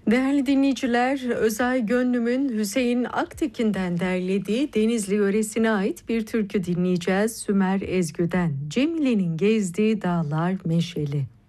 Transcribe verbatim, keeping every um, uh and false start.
Değerli dinleyiciler, Özay Gönlüm'ün Hüseyin Aktekin'den derlediği Denizli yöresine ait bir türkü dinleyeceğiz. Sümer Ezgü'den Cemile'nin gezdiği dağlar meşeli.